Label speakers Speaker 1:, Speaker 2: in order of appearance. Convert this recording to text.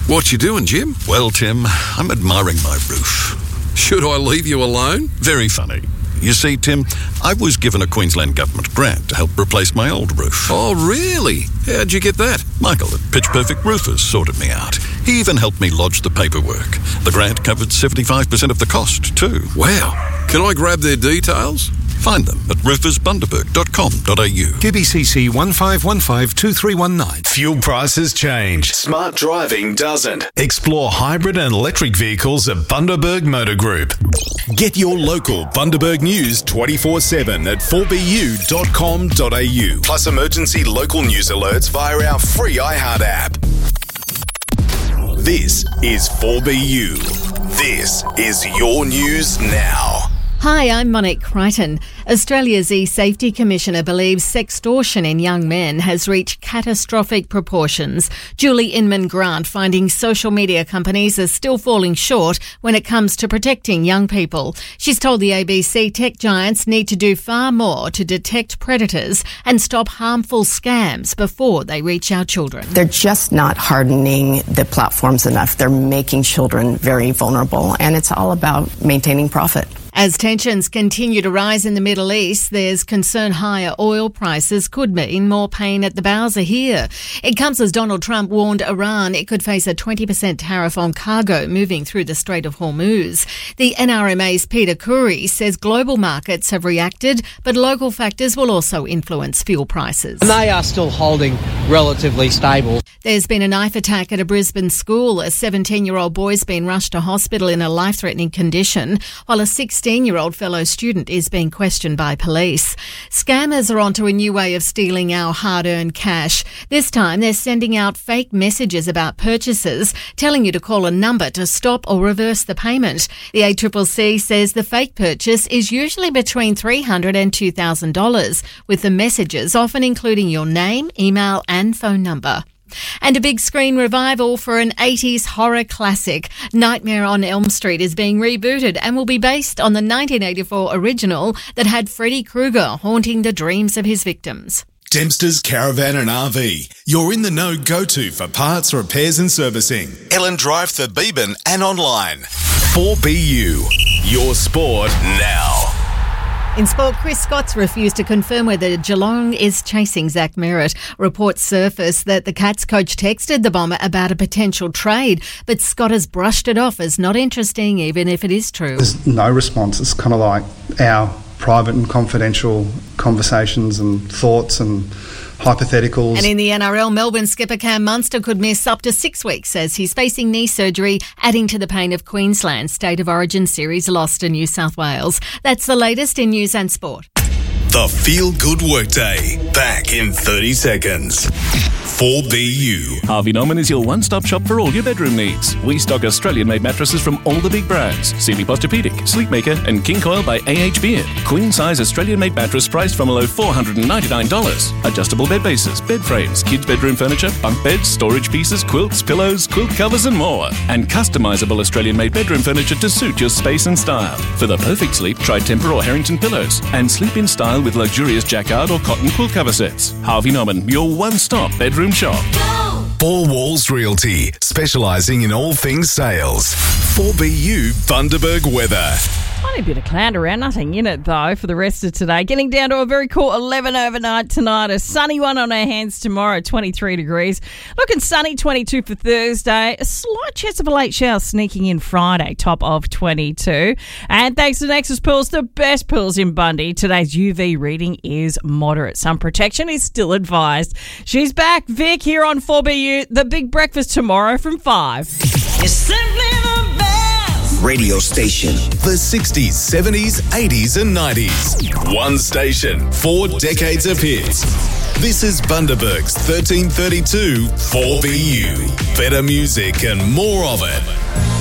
Speaker 1: What you doing, Jim?
Speaker 2: Well, Tim, I'm admiring my roof.
Speaker 1: Should I leave you alone?
Speaker 2: Very funny. You see, Tim, I was given a Queensland Government grant to help replace my old roof.
Speaker 1: Oh, really? How'd you get that?
Speaker 2: Michael at Pitch Perfect Roofers sorted me out. He even helped me lodge the paperwork. The grant covered 75% of the cost, too.
Speaker 1: Wow. Can I grab their details?
Speaker 2: Find them at roofersbundaberg.com.au.
Speaker 3: QBCC 15152319.
Speaker 4: Fuel prices change. Smart driving doesn't. Explore hybrid and electric vehicles at Bundaberg Motor Group. Get your local Bundaberg news 24/7 at 4bu.com.au. Plus emergency local news alerts via our free iHeart app. This is 4BU. This is your news now.
Speaker 5: Hi, I'm Monique Crichton. Australia's E-Safety Commissioner believes sextortion in young men has reached catastrophic proportions. Julie Inman-Grant finding social media companies are still falling short when it comes to protecting young people. She's told the ABC tech giants need to do far more to detect predators and stop harmful scams before they reach our children.
Speaker 6: They're just not hardening the platforms enough. They're making children very vulnerable, and it's all about maintaining profit.
Speaker 5: As tensions continue to rise in the Middle East, there's concern higher oil prices could mean more pain at the bowser here. It comes as Donald Trump warned Iran it could face a 20% tariff on cargo moving through the Strait of Hormuz. The NRMA's Peter Curry says global markets have reacted, but local factors will also influence fuel prices.
Speaker 7: And they are still holding relatively stable.
Speaker 5: There's been a knife attack at a Brisbane school. A 17-year-old boy's been rushed to hospital in a life-threatening condition, while a 16-year-old fellow student is being questioned by police. Scammers are onto a new way of stealing our hard-earned cash. This time they're sending out fake messages about purchases, telling you to call a number to stop or reverse the payment. The ACCC says the fake purchase is usually between $300 and $2,000, with the messages often including your name, email and phone number. And a big screen revival for an 80s horror classic. Nightmare on Elm Street is being rebooted and will be based on the 1984 original that had Freddy Krueger haunting the dreams of his victims.
Speaker 4: Dempster's Caravan and RV. You're in the know go-to for parts, repairs and servicing. Ellen Drive, Thurbeban and online. 4BU. Your sport now.
Speaker 5: In sport, Chris Scott's refused to confirm whether Geelong is chasing Zach Merritt. Reports surfaced that the Cats coach texted the Bomber about a potential trade, but Scott has brushed it off as not interesting, even if it is true.
Speaker 8: There's no response. It's kind of like our private and confidential conversations and thoughts and hypotheticals.
Speaker 5: And in the NRL, Melbourne skipper Cam Munster could miss up to 6 weeks as he's facing knee surgery, adding to the pain of Queensland's State of Origin series lost to New South Wales. That's the latest in news and sport.
Speaker 4: The Feel Good Workday. Back in 30 seconds. 4BU.
Speaker 9: Harvey Norman is your one-stop shop for all your bedroom needs. We stock Australian-made mattresses from all the big brands. Sealy Posturepedic, Sleepmaker and King Coil by AH Beard. Queen-size Australian-made mattress priced from a low $499. Adjustable bed bases, bed frames, kids' bedroom furniture, bunk beds, storage pieces, quilts, pillows, quilt covers and more. And customisable Australian-made bedroom furniture to suit your space and style. For the perfect sleep, try Tempur or Harrington pillows. And sleep in style with luxurious jacquard or cotton quilt cover sets. Harvey Norman, your one-stop bedroom shop.
Speaker 4: Four Walls Realty, specialising in all things sales. 4BU Bundaberg weather.
Speaker 10: Only a bit of cloud around, nothing in it though for the rest of today. Getting down to a very cool 11 overnight tonight. A sunny one on our hands tomorrow, 23 degrees. Looking sunny, 22 for Thursday. A slight chance of a late shower sneaking in Friday, top of 22. And thanks to Nexus Pools, the best pools in Bundy. Today's UV reading is moderate. Sun protection is still advised. She's back, Vic, here on 4BU. The big breakfast tomorrow from 5.
Speaker 11: It's simply the best
Speaker 4: Radio station. The 60s, 70s, 80s and 90s. One station, 4 decades of hits. This is Bundaberg's 1332 4BU. Better music and more of it.